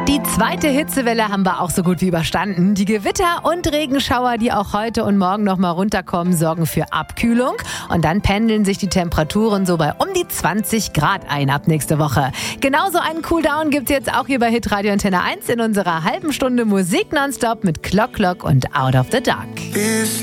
Die zweite Hitzewelle haben wir auch so gut wie überstanden. Die Gewitter und Regenschauer, die auch heute und morgen noch mal runterkommen, sorgen für Abkühlung. Und dann pendeln sich die Temperaturen so bei um die 20 Grad ein ab nächste Woche. Genauso einen Cooldown gibt's jetzt auch hier bei Hitradio Antenne 1 in unserer halben Stunde Musik nonstop mit Clock Clock und Out of the Dark.